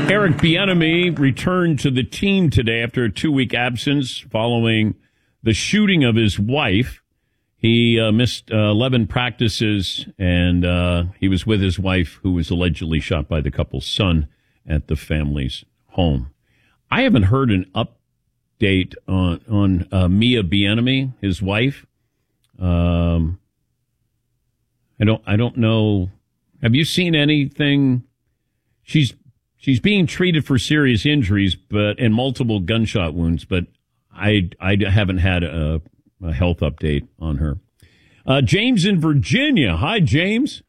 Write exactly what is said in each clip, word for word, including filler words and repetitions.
Eric Bieniemy returned to the team today after a two-week absence following the shooting of his wife. He uh, missed uh, eleven practices, and uh, he was with his wife, who was allegedly shot by the couple's son at the family's home. I haven't heard an update on on uh, Mia Bieniemy, his wife. Um, I don't. I don't know. Have you seen anything? She's she's being treated for serious injuries, but and multiple gunshot wounds. But I I haven't had a, a health update on her. Uh, James in Virginia. Hi, James.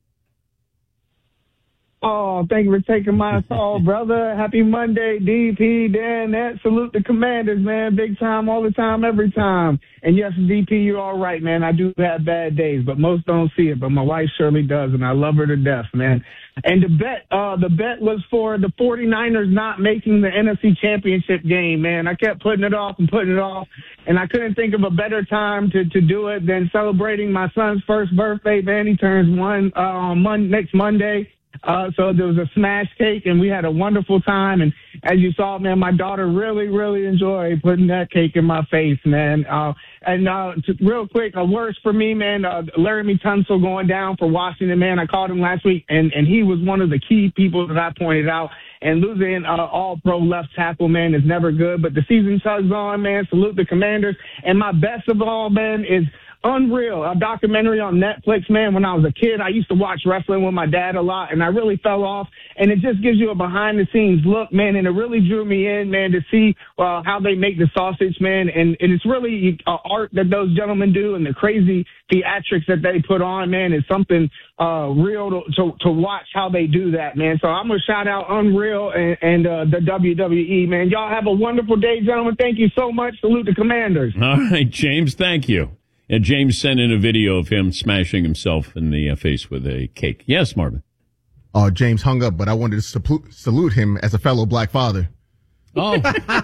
Oh, thank you for taking my call, brother. Happy Monday, D P, Dan, that. Salute the Commanders, man. Big time, all the time, every time. And yes, D P, you're all right, man. I do have bad days, but most don't see it. But my wife surely does, and I love her to death, man. And the bet, uh, the bet was for the 49ers not making the N F C Championship game, man. I kept putting it off and putting it off, and I couldn't think of a better time to, to do it than celebrating my son's first birthday, man. He turns one uh, on Mon- next Monday. Uh, so there was a smash cake, and we had a wonderful time. And as you saw, man, my daughter really, really enjoyed putting that cake in my face, man. Uh, and uh, to, real quick, a worse for me, man, uh, Laramie Tunsil going down for Washington, man. I called him last week, and, and he was one of the key people that I pointed out. And losing uh, all-pro left tackle, man, is never good. But the season chugs on, man. Salute the Commanders. And my best of all, man, is Unreal, a documentary on Netflix, man. When I was a kid, I used to watch wrestling with my dad a lot, and I really fell off. And it just gives you a behind-the-scenes look, man, and it really drew me in, man, to see uh, how they make the sausage, man. And, and it's really uh, art that those gentlemen do, and the crazy theatrics that they put on, man, is something uh, real to, to, to watch how they do that, man. So I'm going to shout out Unreal and, and uh, the W W E, man. Y'all have a wonderful day, gentlemen. Thank you so much. Salute the Commanders. All right, James, thank you. And James sent in a video of him smashing himself in the face with a cake. Yes, Marvin. Uh, James hung up, but I wanted to salute, salute him as a fellow black father. Oh.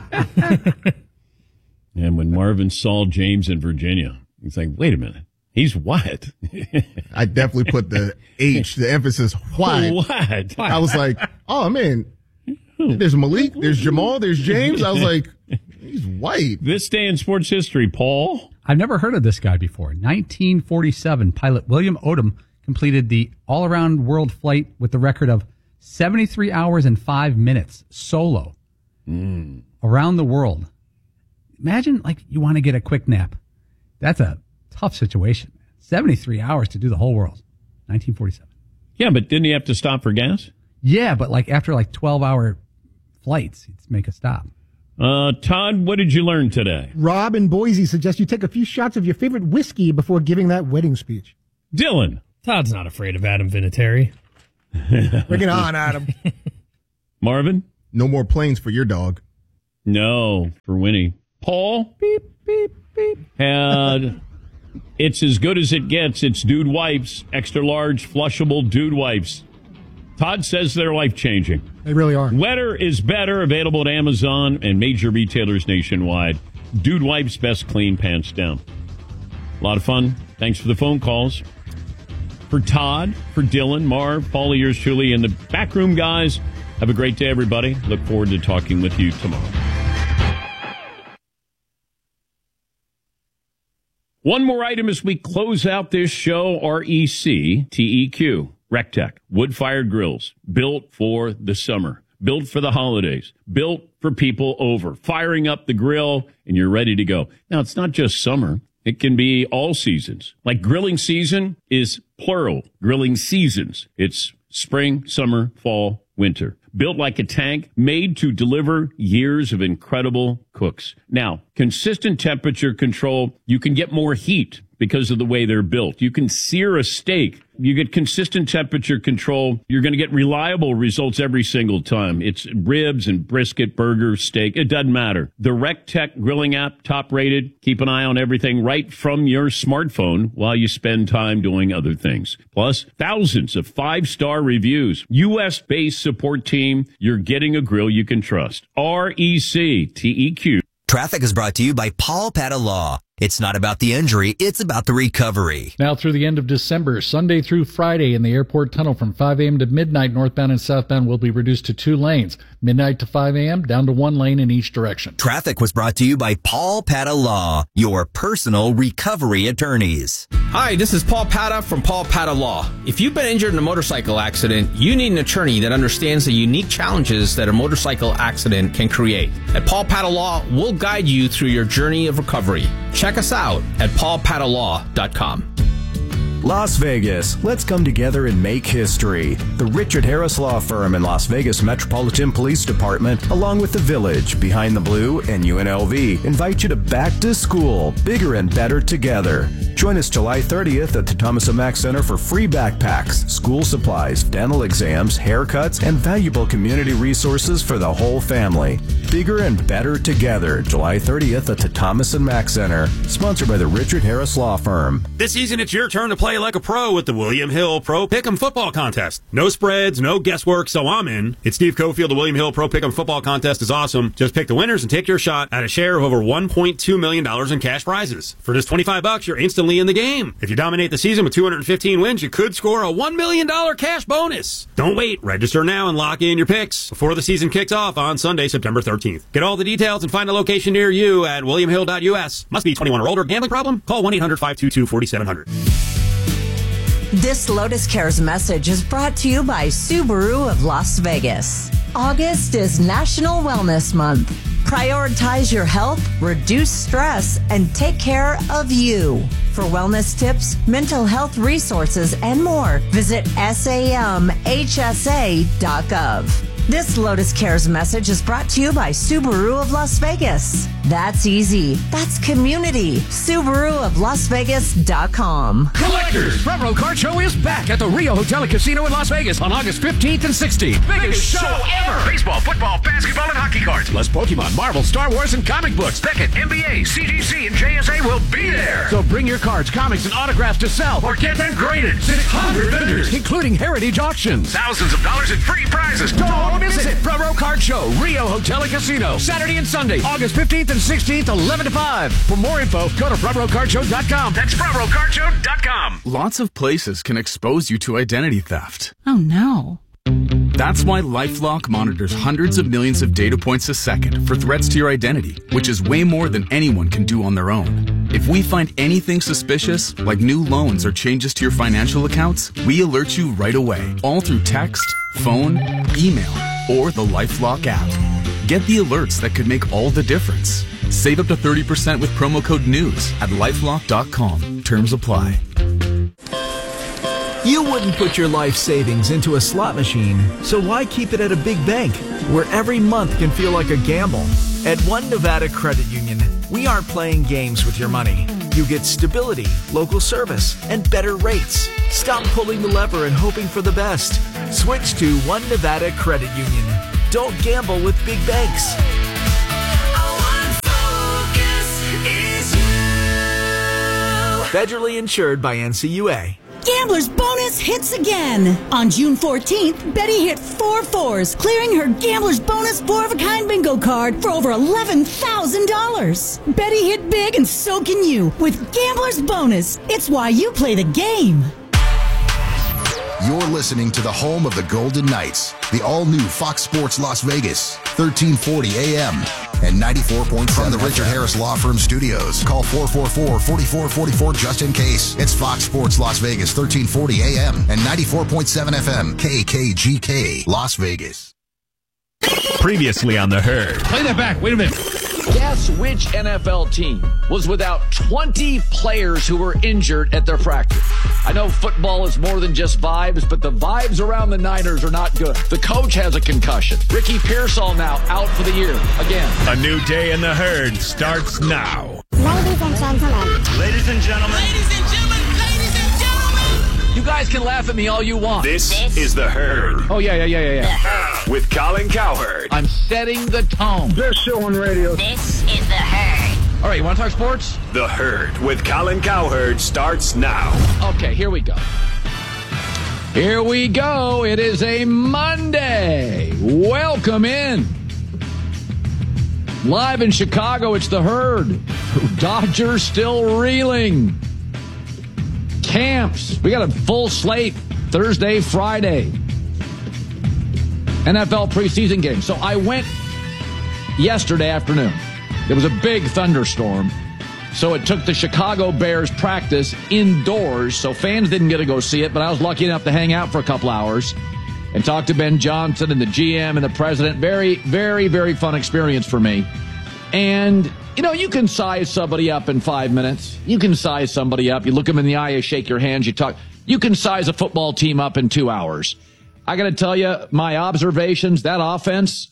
And when Marvin saw James in Virginia, he's like, wait a minute. He's what? I definitely put the H, the emphasis, what? What? I was like, oh, man, there's Malik, there's Jamal, there's James. I was like, he's white. This day in sports history, Paul. I've never heard of this guy before. nineteen forty-seven, pilot William Odom completed the all-around world flight with the record of seventy-three hours and five minutes solo mm. around the world. Imagine, like, you want to get a quick nap. That's a tough situation. seventy-three hours to do the whole world. nineteen forty-seven. Yeah, but didn't he have to stop for gas? Yeah, but like after like twelve-hour flights, he'd make a stop. Uh, Todd, what did you learn today? Rob in Boise suggests you take a few shots of your favorite whiskey before giving that wedding speech. Dylan. Todd's not afraid of Adam Vinatieri. Bring it on, Adam. Marvin? No more planes for your dog. No, for Winnie. Paul? Beep, beep, beep. And it's as good as it gets. It's Dude Wipes, extra large, flushable Dude Wipes. Todd says they're life-changing. They really are. Wetter is better. Available at Amazon and major retailers nationwide. Dude Wipes, best clean, pants down. A lot of fun. Thanks for the phone calls. For Todd, for Dylan, Marv, Paul, yours truly, and the backroom guys, have a great day, everybody. Look forward to talking with you tomorrow. One more item as we close out this show, R E C T E Q. Rectech, wood-fired grills, built for the summer, built for the holidays, built for people over, firing up the grill, and you're ready to go. Now, it's not just summer. It can be all seasons. Like grilling season is plural. Grilling seasons. It's spring, summer, fall, winter. Built like a tank, made to deliver years of incredible cooks. Now, consistent temperature control, you can get more heat because of the way they're built. You can sear a steak. You get consistent temperature control. You're going to get reliable results every single time. It's ribs and brisket, burger, steak. It doesn't matter. The Rectech grilling app, top rated. Keep an eye on everything right from your smartphone while you spend time doing other things. Plus, thousands of five-star reviews. U S-based support team. You're getting a grill you can trust. R E C T E Q. Traffic is brought to you by Paul Petta Law. It's not about the injury, it's about the recovery. Now through the end of December, Sunday through Friday in the airport tunnel from five a.m. to midnight, northbound and southbound will be reduced to two lanes. Midnight to five a.m., down to one lane in each direction. Traffic was brought to you by Paul Pata Law, your personal recovery attorneys. Hi, this is Paul Pata from Paul Pata Law. If you've been injured in a motorcycle accident, you need an attorney that understands the unique challenges that a motorcycle accident can create. At Paul Pata Law, we'll guide you through your journey of recovery. Check us out at paul pata law dot com. Las Vegas, let's come together and make history. The Richard Harris Law Firm and Las Vegas Metropolitan Police Department, along with the Village, Behind the Blue, and U N L V, invite you to Back to School, bigger and better together. Join us July thirtieth at the Thomas and Mack Center for free backpacks, school supplies, dental exams, haircuts, and valuable community resources for the whole family. Bigger and better together, July thirtieth at the Thomas and Mack Center, sponsored by the Richard Harris Law Firm. This season, it's your turn to play like a pro with the William Hill Pro Pick'em Football Contest. No spreads, no guesswork, so I'm in. It's Steve Cofield. The William Hill Pro Pick'em Football Contest is awesome. Just pick the winners and take your shot at a share of over one point two million dollars in cash prizes. For just twenty-five bucks, you're instantly in the game. If you dominate the season with two hundred fifteen wins, you could score a one million dollars cash bonus. Don't wait. Register now and lock in your picks before the season kicks off on Sunday, September thirteenth. Get all the details and find a location near you at william hill dot u s. Must be twenty-one or older. Gambling problem? Call one eight hundred five two two four seven zero zero. This Lotus Cares message is brought to you by Subaru of Las Vegas. August is National Wellness Month. Prioritize your health, reduce stress, and take care of you. For wellness tips, mental health resources, and more, visit S A M H S A dot gov. This Lotus Cares message is brought to you by Subaru of Las Vegas. That's easy. That's community. Subaru of Las Vegas dot com. Collectors, Front Row Card Show is back at the Rio Hotel and Casino in Las Vegas on August fifteenth and sixteenth. Biggest, Biggest show, show ever. Baseball, football, basketball, and hockey cards. Plus Pokemon, Marvel, Star Wars, and comic books. Beckett, N B A, C G C, and J S A will be there. So bring your cards, comics, and autographs to sell or get them graded. six hundred vendors, including heritage auctions. Thousands of dollars in free prizes. Don't miss it. Front Row Card Show, Rio Hotel and Casino. Saturday and Sunday, August fifteenth and sixteenth, eleven to five. For more info, go to front row card show dot com. That's front row card show dot com. Lots of places can expose you to identity theft. Oh, no. That's why LifeLock monitors hundreds of millions of data points a second for threats to your identity, which is way more than anyone can do on their own. If we find anything suspicious, like new loans or changes to your financial accounts, we alert you right away, all through text, phone, email, or the LifeLock app. Get the alerts that could make all the difference. Save up to thirty percent with promo code NEWS at lifelock dot com. Terms apply. You wouldn't put your life savings into a slot machine, so why keep it at a big bank where every month can feel like a gamble? At One Nevada Credit Union, we aren't playing games with your money. You get stability, local service, and better rates. Stop pulling the lever and hoping for the best. Switch to One Nevada Credit Union. Don't gamble with big banks. Federally insured by N C U A. Gambler's Bonus hits again. On June fourteenth, Betty hit four fours, clearing her Gambler's Bonus four-of-a-kind bingo card for over eleven thousand dollars. Betty hit big and so can you with Gambler's Bonus. It's why you play the game. You're listening to the home of the Golden Knights, the all-new Fox Sports Las Vegas, thirteen forty A M and ninety-four point seven from the Richard Harris Law Firm Studios. Call four four four, four four four four just in case. It's Fox Sports Las Vegas, thirteen forty A M and ninety-four point seven F M, K K G K, Las Vegas. Previously on The Herd. Play that back. Wait a minute. Guess which N F L team was without twenty players who were injured at their practice? I know football is more than just vibes, but the vibes around the Niners are not good. The coach has a concussion. Ricky Pearsall now out for the year again. A new day in The Herd starts now. Ladies and gentlemen. Ladies and gentlemen. Ladies and gentlemen. Ladies and gentlemen. You guys can laugh at me all you want. This, this is The Herd. Oh, yeah, yeah, yeah, yeah, yeah. With Colin Cowherd. I'm setting the tone. Best show on radio. This is The Herd. All right, you want to talk sports? The Herd with Colin Cowherd starts now. Okay, here we go. Here we go. It is a Monday. Welcome in Live in Chicago, it's the Herd. Dodgers still reeling. Camps. We got a full slate Thursday, Friday. N F L preseason game. So I went yesterday afternoon. There was a big thunderstorm. So it took the Chicago Bears practice indoors. So fans didn't get to go see it, but I was lucky enough to hang out for a couple hours and talk to Ben Johnson and the G M and the president. Very, very, very fun experience for me. And, you know, you can size somebody up in five minutes. You can size somebody up. You look them in the eye, you shake your hands, you talk. You can size a football team up in two hours. I got to tell you, my observations, that offense,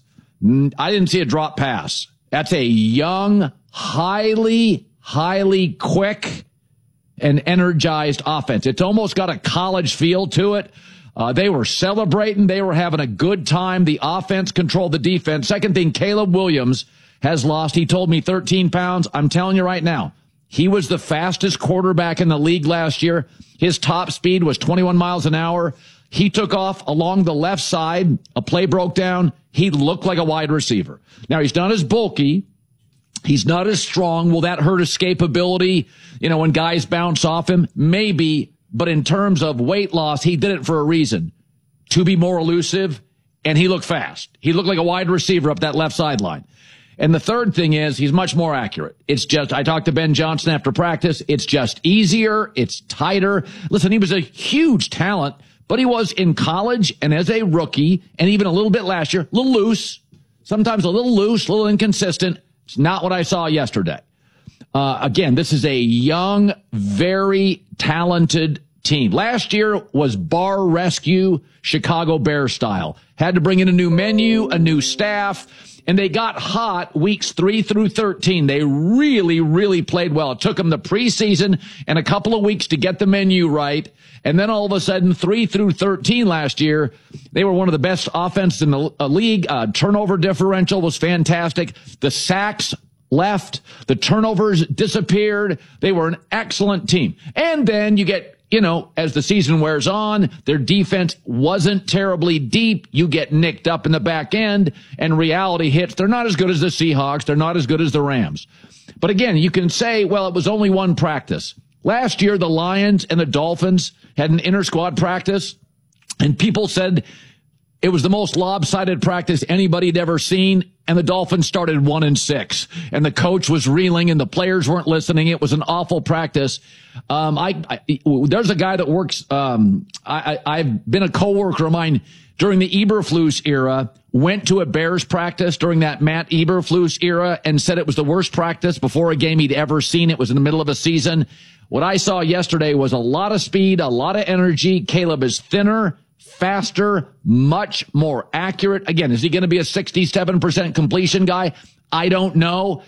I didn't see a drop pass. That's a young, highly, highly quick and energized offense. It's almost got a college feel to it. Uh, they were celebrating. They were having a good time. The offense controlled the defense. Second thing, Caleb Williams has lost. He told me thirteen pounds. I'm telling you right now, he was the fastest quarterback in the league last year. His top speed was twenty-one miles an hour. He took off along the left side. A play broke down. He looked like a wide receiver. Now, he's not as bulky. He's not as strong. Will that hurt escapability? You know, when guys bounce off him? Maybe. But in terms of weight loss, he did it for a reason. To be more elusive, and he looked fast. He looked like a wide receiver up that left sideline. And the third thing is he's much more accurate. It's just, I talked to Ben Johnson after practice. It's just easier. It's tighter. Listen, he was a huge talent, but he was in college and as a rookie and even a little bit last year, a little loose, sometimes a little loose, a little inconsistent. It's not what I saw yesterday. Uh, again, this is a young, very talented team. Last year was bar rescue Chicago Bears style. Had to bring in a new menu, a new staff, and they got hot weeks three through thirteen. They really, really played well. It took them the preseason and a couple of weeks to get the menu right. And then all of a sudden, three through thirteen last year, they were one of the best offenses in the uh, league. Uh, turnover differential was fantastic. The sacks left. The turnovers disappeared. They were an excellent team. And then you get, you know, as the season wears on, their defense wasn't terribly deep. You get nicked up in the back end and reality hits. They're not as good as the Seahawks. They're not as good as the Rams. But again, you can say, well, it was only one practice. Last year, the Lions and the Dolphins had an inter-squad practice, and people said it was the most lopsided practice anybody had ever seen, and the Dolphins started one and six, and the coach was reeling, and the players weren't listening. It was an awful practice. Um, I, I there's a guy that works. Um, I, I, I've been a coworker of mine during the Eberflus era. Went to a Bears practice during that Matt Eberflus era, and said it was the worst practice before a game he'd ever seen. It was in the middle of a season. What I saw yesterday was a lot of speed, a lot of energy. Caleb is thinner, faster, much more accurate. Again, is he going to be a sixty-seven percent completion guy? I don't know.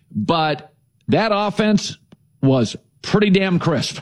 But that offense was pretty damn crisp.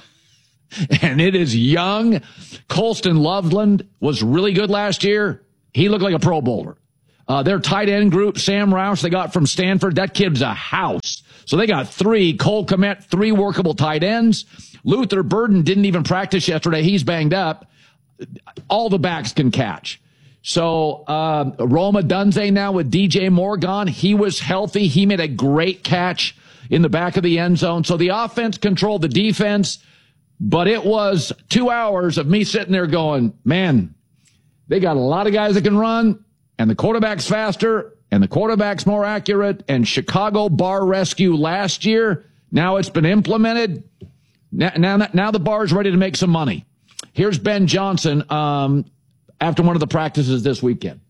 And it is young. Colston Loveland was really good last year. He looked like a Pro Bowler. Uh, their tight end group, Sam Roush, they got from Stanford. That kid's a house. So they got three, Cole Kmet, three workable tight ends. Luther Burden didn't even practice yesterday. He's banged up. All the backs can catch. So uh, Roma Dunze now with D J Moore gone. He was healthy. He made a great catch in the back of the end zone. So the offense controlled the defense, but it was two hours of me sitting there going, man, they got a lot of guys that can run, and the quarterback's faster, and the quarterback's more accurate, and Chicago bar rescue last year, now it's been implemented. Now, now, now the bar's ready to make some money. Here's Ben Johnson um, after one of the practices this weekend.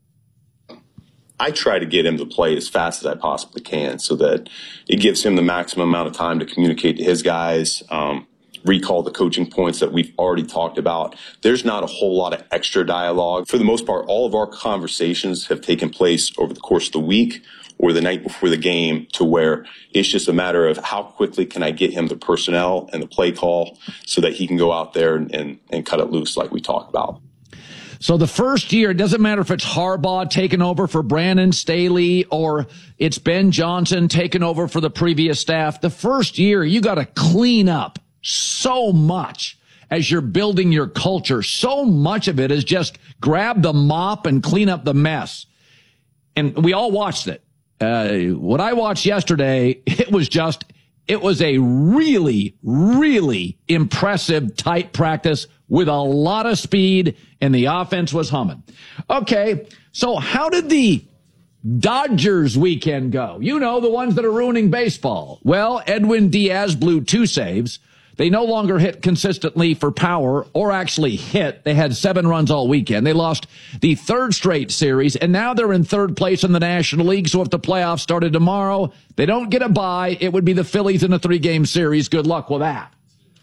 I try to get him to play as fast as I possibly can so that it gives him the maximum amount of time to communicate to his guys, um, recall the coaching points that we've already talked about. There's not a whole lot of extra dialogue. For the most part, all of our conversations have taken place over the course of the week or the night before the game, to where it's just a matter of how quickly can I get him the personnel and the play call so that he can go out there and, and, and cut it loose like we talked about. So the first year, it doesn't matter if it's Harbaugh taking over for Brandon Staley or it's Ben Johnson taking over for the previous staff. The first year, you got to clean up so much as you're building your culture. So much of it is just grab the mop and clean up the mess. And we all watched it. Uh, what I watched yesterday, it was just, it was a really, really impressive tight practice with a lot of speed, and the offense was humming. Okay, so how did the Dodgers weekend go? You know, the ones that are ruining baseball. Well, Edwin Diaz blew two saves. They no longer hit consistently for power or actually hit. They had seven runs all weekend. They lost the third straight series, and now they're in third place in the National League. So if the playoffs started tomorrow, they don't get a bye. It would be the Phillies in a three-game series. Good luck with that.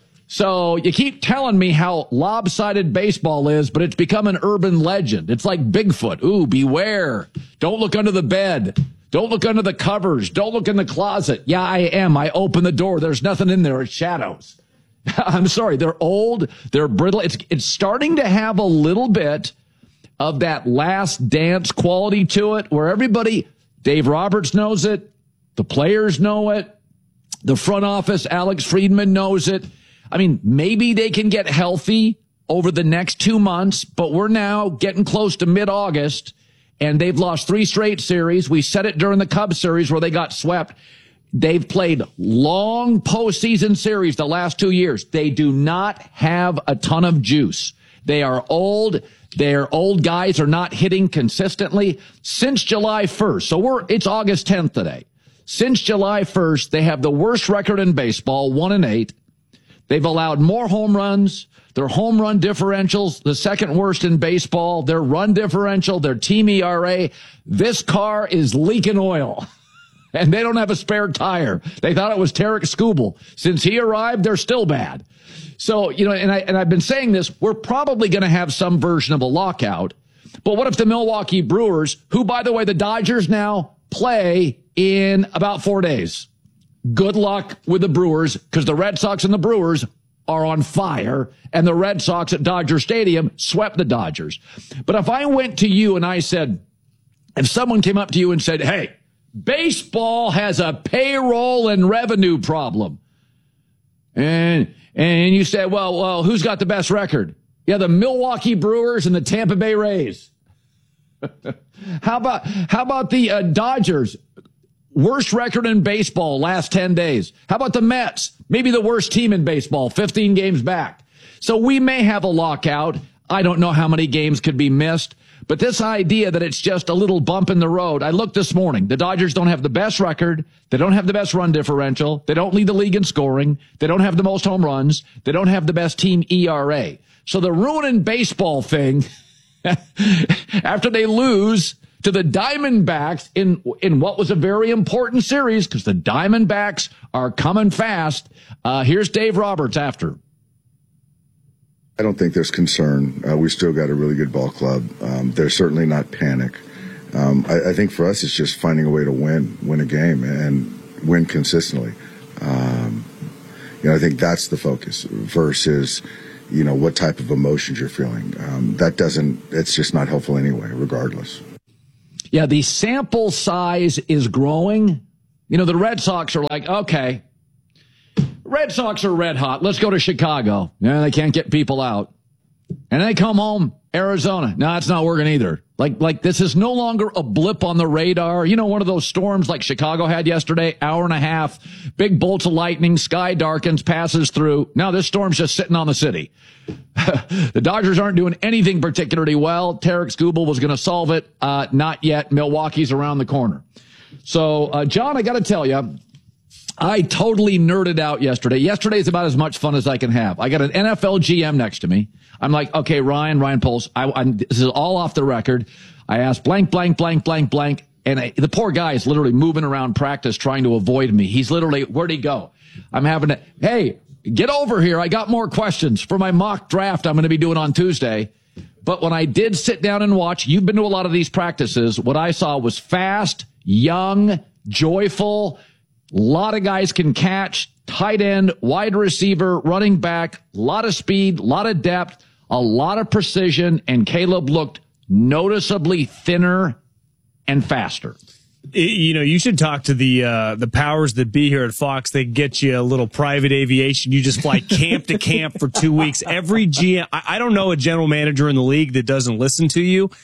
So you keep telling me how lopsided baseball is, but it's become an urban legend. It's like Bigfoot. Ooh, beware. Don't look under the bed. Don't look under the covers. Don't look in the closet. Yeah, I am. I open the door. There's nothing in there. It's shadows. I'm sorry. They're old. They're brittle. It's, it's starting to have a little bit of that Last Dance quality to it where everybody, Dave Roberts knows it. The players know it. The front office, Alex Friedman knows it. I mean, maybe they can get healthy over the next two months, but we're now getting close to mid-August, and they've lost three straight series. We said it during the Cubs series where they got swept. They've played long postseason series the last two years. They do not have a ton of juice. They are old. Their old guys are not hitting consistently since July first. So we're, it's August tenth today. Since July first, they have the worst record in baseball, one and eight. They've allowed more home runs. Their home run differentials, the second worst in baseball. Their run differential, their team E R A. This car is leaking oil. And they don't have a spare tire. They thought it was Tarek Skubal. Since he arrived, they're still bad. So, you know, and, I, and I've been saying this, we're probably going to have some version of a lockout. But what if the Milwaukee Brewers, who, by the way, the Dodgers now play in about four days. Good luck with the Brewers, because the Red Sox and the Brewers are on fire, and the Red Sox at Dodger Stadium swept the Dodgers. But if I went to you and I said, if someone came up to you and said, hey, baseball has a payroll and revenue problem. And and you said, well, well, who's got the best record? Yeah, the Milwaukee Brewers and the Tampa Bay Rays. how about how about the uh, Dodgers? Worst record in baseball last ten days. How about the Mets? Maybe the worst team in baseball, fifteen games back. So we may have a lockout. I don't know how many games could be missed. But this idea that it's just a little bump in the road, I looked this morning. The Dodgers don't have the best record. They don't have the best run differential. They don't lead the league in scoring. They don't have the most home runs. They don't have the best team E R A. So the ruining baseball thing, after they lose to the Diamondbacks in in what was a very important series, because the Diamondbacks are coming fast. Uh, here's Dave Roberts after. I don't think there's concern. Uh, we still got a really good ball club. Um, there's certainly not panic. Um, I, I think for us, it's just finding a way to win, win a game, and win consistently. Um, you know, I think that's the focus versus, you know, what type of emotions you're feeling. Um, that doesn't, it's just not helpful anyway, regardless. Yeah, the sample size is growing. You know, the Red Sox are like, okay, Red Sox are red hot. Let's go to Chicago. Yeah, they can't get people out. And they come home, Arizona. No, it's not working either. Like, like this is no longer a blip on the radar. You know, one of those storms like Chicago had yesterday, hour and a half, big bolts of lightning, sky darkens, passes through. Now this storm's just sitting on the city. The Dodgers aren't doing anything particularly well. Tarek Skubal was going to solve it. Uh, not yet. Milwaukee's around the corner. So, uh, John, I got to tell you, I totally nerded out yesterday. Yesterday's about as much fun as I can have. I got an N F L G M next to me. I'm like, okay, Ryan, Ryan Poles, I, I'm, this is all off the record. I asked blank, blank, blank, blank, blank. And I, the poor guy is literally moving around practice trying to avoid me. He's literally, where'd he go? I'm having to, hey, get over here. I got more questions for my mock draft I'm going to be doing on Tuesday. But when I did sit down and watch, you've been to a lot of these practices, what I saw was fast, young, joyful. A lot of guys can catch, tight end, wide receiver, running back, a lot of speed, a lot of depth, a lot of precision, and Caleb looked noticeably thinner and faster. You know, you should talk to the uh, the powers that be here at Fox. They get you a little private aviation. You just fly camp to camp for two weeks. Every G M, I, I don't know a general manager in the league that doesn't listen to you.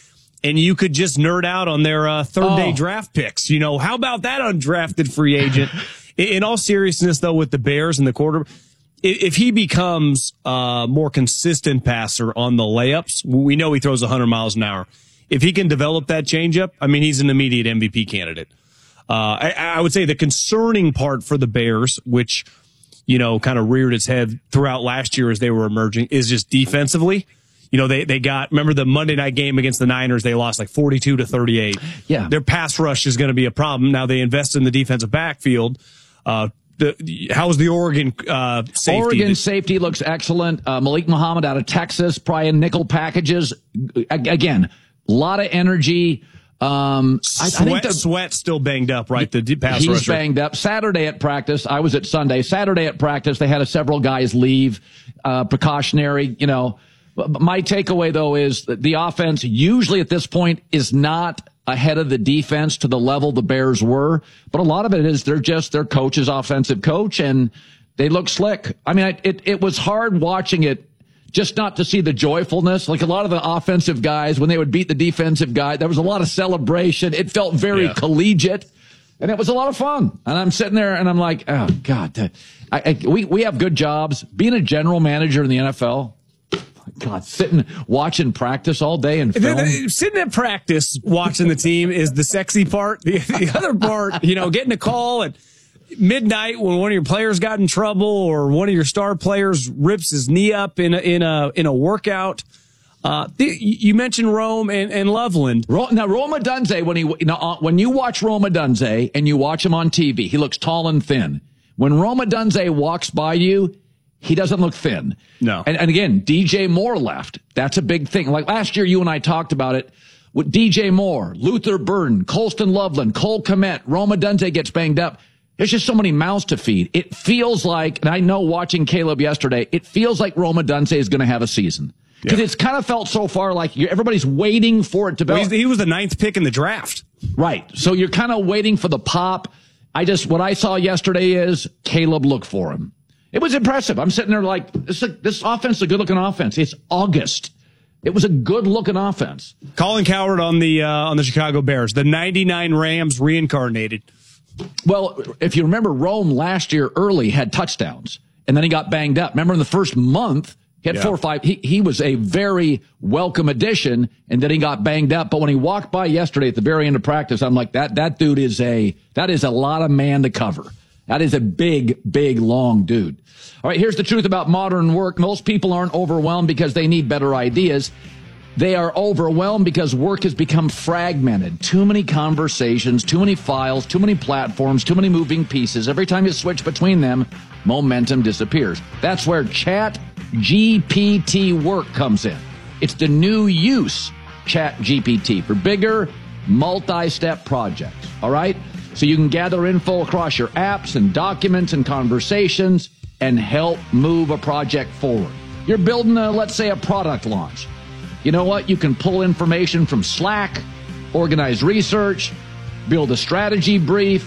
and you could just nerd out on their uh, third-day Oh. draft picks. You know, how about that undrafted free agent? in, in all seriousness, though, with the Bears and the quarter, if, if he becomes a more consistent passer on the layups, we know he throws one hundred miles an hour. If he can develop that changeup, I mean, he's an immediate M V P candidate. Uh, I, I would say the concerning part for the Bears, which, you know, kind of reared its head throughout last year as they were emerging, is just defensively. You know, they, they got, remember the Monday night game against the Niners, they lost like forty-two to thirty-eight. Yeah. Their pass rush is going to be a problem. Now they invest in the defensive backfield. Uh, the, how's the Oregon uh, safety? Oregon safety looks excellent. Uh, Malik Muhammad out of Texas, probably in nickel packages. A- Again, a lot of energy. Um, I, I Sweat, think the, Sweat still banged up, right? The deep pass he's rusher. banged up. Saturday at practice, I was at Sunday. Saturday at practice, they had a, several guys leave, uh, precautionary, you know. My takeaway, though, is that the offense usually at this point is not ahead of the defense to the level the Bears were. But a lot of it is they're just their coach's offensive coach, and they look slick. I mean, it, it was hard watching it just not to see the joyfulness. Like a lot of the offensive guys, when they would beat the defensive guy, there was a lot of celebration. It felt very Yeah. collegiate, and it was a lot of fun. And I'm sitting there, and I'm like, oh, God. I, I, we, we have good jobs. Being a general manager in the N F L, God, sitting, watching practice all day and film. The- the- Sitting at practice watching the team is the sexy part. The, the other part, you know, getting a call at midnight when one of your players got in trouble or one of your star players rips his knee up in a, in a, in a workout. Uh, the, you mentioned Rome and, and Loveland. Now, Roma Dunze, when he, you know, when you watch Roma Dunze and you watch him on T V, he looks tall and thin. When Roma Dunze walks by you, he doesn't look thin. No. And, and again, D J Moore left. That's a big thing. Like last year, you and I talked about it with D J Moore, Luther Burden, Colston Loveland, Cole Kmet, Roma Dunze gets banged up. There's just so many mouths to feed. It feels like, and I know watching Caleb yesterday, it feels like Roma Dunze is going to have a season. Because Yeah. it's kind of felt so far like you're, everybody's waiting for it to Well, develop. he's- he was the ninth pick in the draft. Right. So you're kind of waiting for the pop. I just, what I saw yesterday is Caleb looked for him. It was impressive. I'm sitting there like, this, this offense is a good looking offense. It's August. It was a good looking offense. Colin Cowherd on the, uh, on the Chicago Bears, the ninety-nine Rams reincarnated. Well, if you remember, Rome last year early had touchdowns and then he got banged up. Remember in the first month, he had Yeah. four or five. He, he was a very welcome addition and then he got banged up. But when he walked by yesterday at the very end of practice, I'm like, that, that dude is a, that is a lot of man to cover. That is a big, big, long dude. All right, here's the truth about modern work. Most people aren't overwhelmed because they need better ideas. They are overwhelmed because work has become fragmented. Too many conversations, too many files, too many platforms, too many moving pieces. Every time you switch between them, momentum disappears. That's where Chat G P T Work comes in. It's the new use, Chat G P T, for bigger, multi-step projects. All right? So you can gather info across your apps and documents and conversations and help move a project forward. You're building, a, let's say, a product launch. You know what? You can pull information from Slack, organize research, build a strategy brief,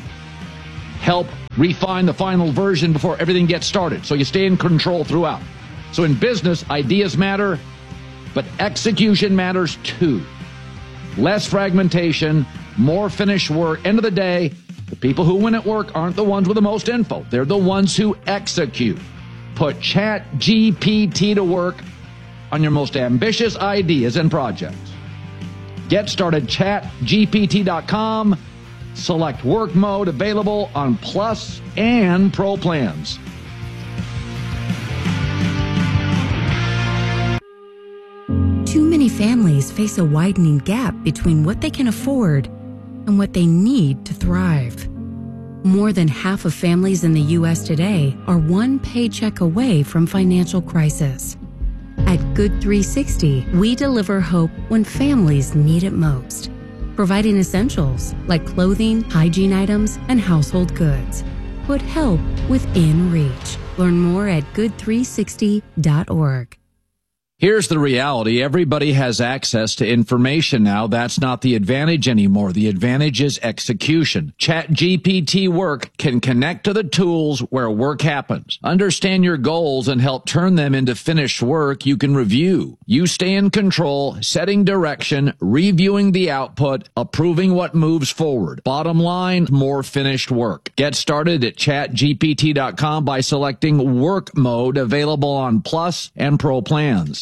help refine the final version before everything gets started. So you stay in control throughout. So in business, ideas matter, but execution matters too. Less fragmentation, more finished work. End of the day, the people who win at work aren't the ones with the most info. They're the ones who execute. Put Chat G P T to work on your most ambitious ideas and projects. Get started, chat G P T dot com. Select work mode, available on Plus and Pro plans. Too many families face a widening gap between what they can afford and what they need to thrive. More than half of families in the U S today are one paycheck away from financial crisis. At Good three sixty, we deliver hope when families need it most, providing essentials like clothing, hygiene items, and household goods. Put help within reach. Learn more at good three sixty dot org. Here's the reality. Everybody has access to information now. That's not the advantage anymore. The advantage is execution. ChatGPT Work can connect to the tools where work happens. Understand your goals and help turn them into finished work you can review. You stay in control, setting direction, reviewing the output, approving what moves forward. Bottom line, more finished work. Get started at chat G P T dot com by selecting Work Mode, available on Plus and Pro plans.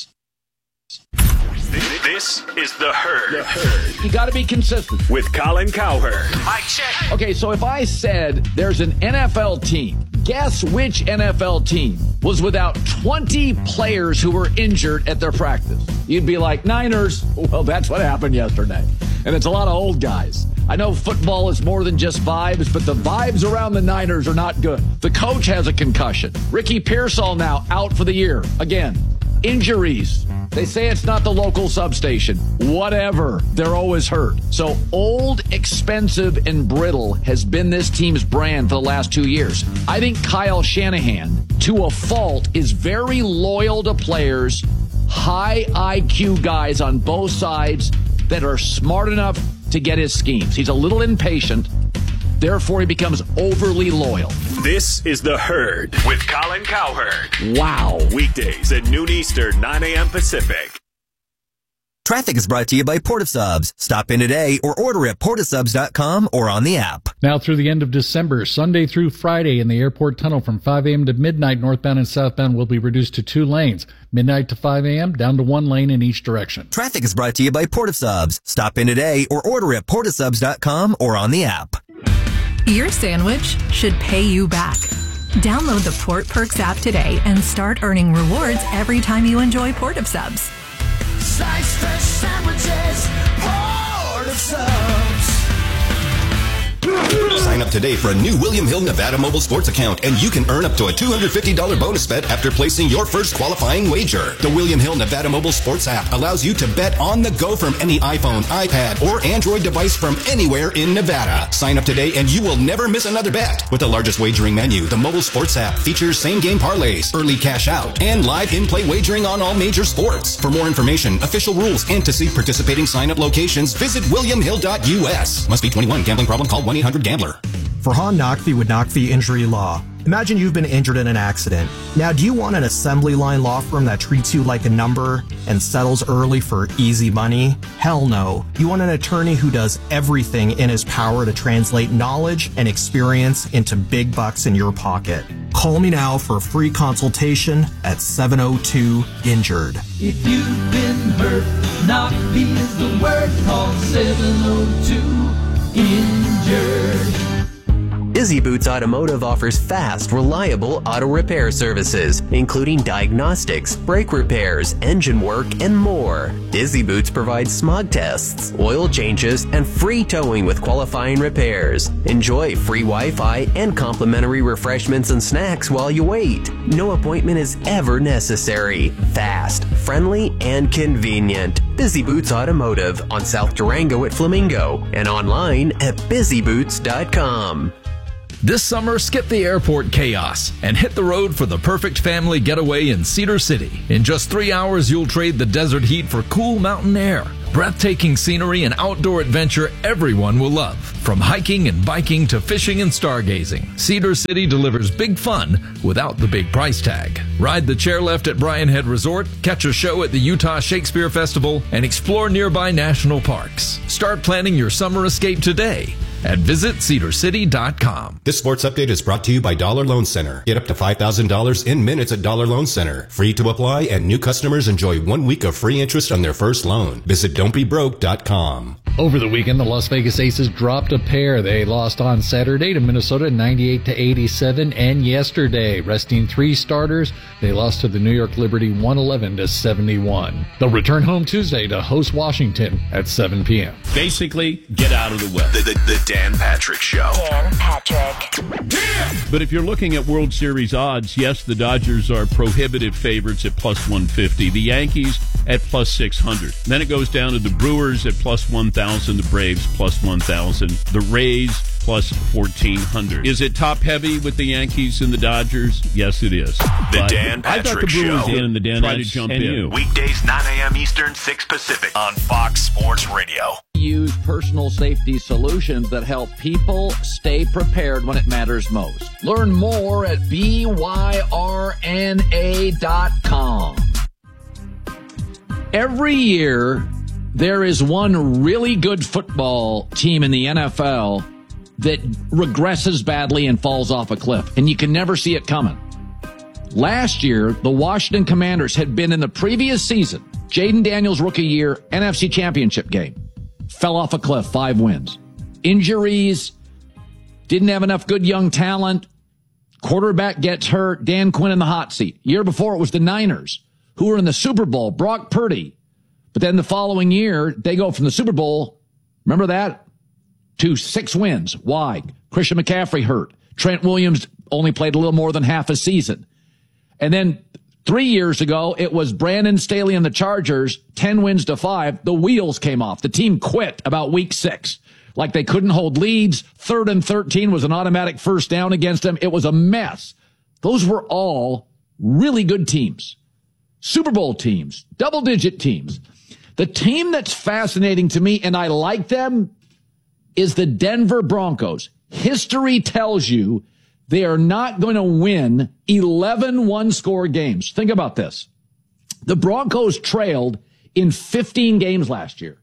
This is The Herd. The Herd. You got to be consistent. With Colin Cowherd. Mic check. Okay, so if I said there's an N F L team, guess which N F L team was without twenty players who were injured at their practice? You'd be like, Niners. Well, that's what happened yesterday. And it's a lot of old guys. I know football is more than just vibes, but the vibes around the Niners are not good. The coach has a concussion. Ricky Pearsall now out for the year. Again, injuries. They say it's not the local substation. Whatever. They're always hurt. So old, expensive, and brittle has been this team's brand for the last two years. I think Kyle Shanahan, to a fault, is very loyal to players, high I Q guys on both sides that are smart enough to get his schemes. He's a little impatient. Therefore, he becomes overly loyal. This is The Herd with Colin Cowherd. Wow. Weekdays at noon Eastern, nine a.m. Pacific. Traffic is brought to you by Portasubs. Stop in today or order at portasubs dot com or on the app. Now through the end of December, Sunday through Friday in the airport tunnel from five a.m. to midnight, northbound and southbound will be reduced to two lanes. Midnight to five a.m., down to one lane in each direction. Traffic is brought to you by Portasubs. Stop in today or order at portasubs dot com or on the app. Your sandwich should pay you back. Download the Port Perks app today and start earning rewards every time you enjoy Port of Subs. Slice fresh sandwiches, Port of Subs. Sign up today for a new William Hill Nevada mobile sports account, and you can earn up to a two hundred fifty dollars bonus bet after placing your first qualifying wager. The William Hill Nevada mobile sports app allows you to bet on the go from any iPhone, iPad, or Android device from anywhere in Nevada. Sign up today and you will never miss another bet. With the largest wagering menu, the mobile sports app features same-game parlays, early cash out, and live in-play wagering on all major sports. For more information, official rules, and to see participating sign-up locations, visit william hill dot U S. Must be twenty-one. Gambling problem? Call one eight hundred gambler. Farhan Naqvi with Naqvi Injury Law. Imagine you've been injured in an accident. Now, do you want an assembly line law firm that treats you like a number and settles early for easy money? Hell no. You want an attorney who does everything in his power to translate knowledge and experience into big bucks in your pocket. Call me now for a free consultation at seven oh two injured. If you've been hurt, Naqvi is the word. Call seven oh two injured. Busy Boots Automotive offers fast, reliable auto repair services, including diagnostics, brake repairs, engine work, and more. Busy Boots provides smog tests, oil changes, and free towing with qualifying repairs. Enjoy free Wi-Fi and complimentary refreshments and snacks while you wait. No appointment is ever necessary. Fast, friendly, and convenient. Busy Boots Automotive on South Durango at Flamingo and online at busy boots dot com. This summer, skip the airport chaos and hit the road for the perfect family getaway in Cedar City. In just three hours, you'll trade the desert heat for cool mountain air, breathtaking scenery, and outdoor adventure everyone will love. From hiking and biking to fishing and stargazing, Cedar City delivers big fun without the big price tag. Ride the chairlift at Bryan Head Resort, catch a show at the Utah Shakespeare Festival, and explore nearby national parks. Start planning your summer escape today at visit cedar city dot com. This sports update is brought to you by Dollar Loan Center. Get up to five thousand dollars in minutes at Dollar Loan Center. Free to apply, and new customers enjoy one week of free interest on their first loan. Visit don't be broke dot com. Over the weekend, the Las Vegas Aces dropped a pair. They lost on Saturday to Minnesota ninety-eight to eighty-seven, and yesterday, resting three starters, they lost to the New York Liberty one eleven to seventy-one. They'll return home Tuesday to host Washington at seven p.m. Basically, get out of the way. The, the, the Dan Patrick Show. Dan Patrick. But if you're looking at World Series odds, yes, the Dodgers are prohibitive favorites at plus one fifty. The Yankees at plus six hundred. Then it goes down to the Brewers at plus one thousand, the Braves plus one thousand, the Rays plus fourteen hundred. Is it top heavy with the Yankees and the Dodgers? Yes, it is. The But Dan I thought the Patrick Brewers Show. in and the Dan try to jump in. You. Weekdays nine a.m. Eastern, six Pacific on Fox Sports Radio. Use personal safety solutions that help people stay prepared when it matters most. Learn more at B Y R N A dot com. Every year, there is one really good football team in the N F L that regresses badly and falls off a cliff, and you can never see it coming. Last year, the Washington Commanders had been in the previous season, Jaden Daniels' rookie year, N F C Championship game. Fell off a cliff, five wins. Injuries, didn't have enough good young talent. Quarterback gets hurt, Dan Quinn in the hot seat. Year before, it was the Niners, who were in the Super Bowl, Brock Purdy. But then the following year, they go from the Super Bowl, remember that, to six wins. Why? Christian McCaffrey hurt. Trent Williams only played a little more than half a season. And then three years ago, it was Brandon Staley and the Chargers, ten wins to five. The wheels came off. The team quit about week six. Like they couldn't hold leads. Third and thirteen was an automatic first down against them. It was a mess. Those were all really good teams. Super Bowl teams, double-digit teams. The team that's fascinating to me, and I like them, is the Denver Broncos. History tells you they are not going to win eleven one-score games. Think about this. The Broncos trailed in fifteen games last year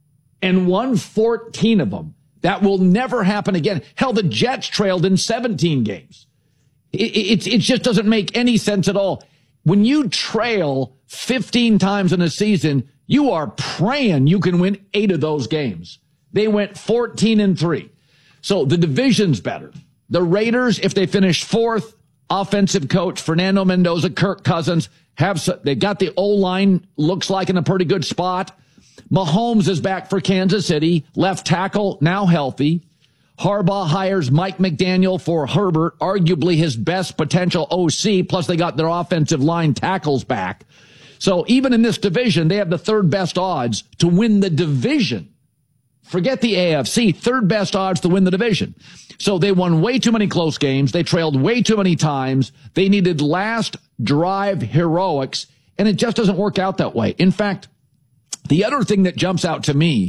and won fourteen of them. That will never happen again. Hell, the Jets trailed in seventeen games. It, it, it just doesn't make any sense at all. When you trail fifteen times in a season, you are praying you can win eight of those games. They went fourteen and three. So the division's better. The Raiders, if they finish fourth, offensive coach Fernando Mendoza, Kirk Cousins, have they got the O-line, looks like in a pretty good spot. Mahomes is back for Kansas City, left tackle, now healthy. Harbaugh hires Mike McDaniel for Herbert, arguably his best potential O C, plus they got their offensive line tackles back. So even in this division, they have the third best odds to win the division. Forget the A F C, third best odds to win the division. So they won way too many close games. They trailed way too many times. They needed last drive heroics, and it just doesn't work out that way. In fact, the other thing that jumps out to me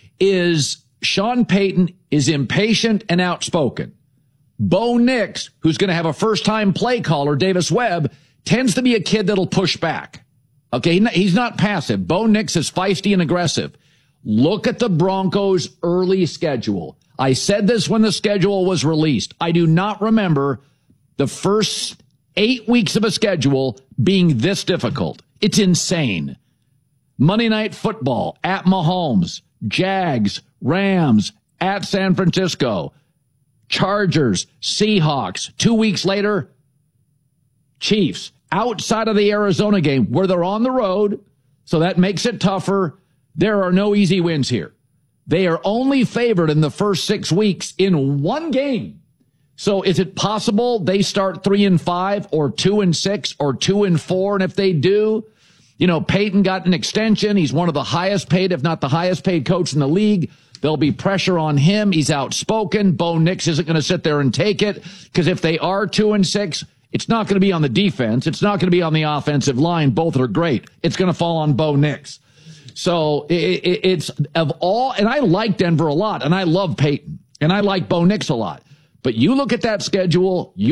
is Sean Payton is impatient and outspoken. Bo Nix, who's going to have a first-time play caller, Davis Webb, tends to be a kid that'll push back. Okay, he's not passive. Bo Nix is feisty and aggressive. Look at the Broncos' early schedule. I said this when the schedule was released. I do not remember the first eight weeks of a schedule being this difficult. It's insane. Monday Night Football at Mahomes, Jags, Rams, at San Francisco, Chargers, Seahawks. Two weeks later, Chiefs. Outside of the Arizona game, where they're on the road, so that makes it tougher. There are no easy wins here. They are only favored in the first six weeks in one game. So is it possible they start three and five or two and six or two and four? And if they do, you know, Peyton got an extension. He's one of the highest paid, if not the highest paid coach in the league. There'll be pressure on him. He's outspoken. Bo Nix isn't going to sit there and take it, because if they are two and six, it's not going to be on the defense. It's not going to be on the offensive line. Both are great. It's going to fall on Bo Nix. So it, it, it's of all, and I like Denver a lot, and I love Peyton, and I like Bo Nix a lot. But you look at that schedule, you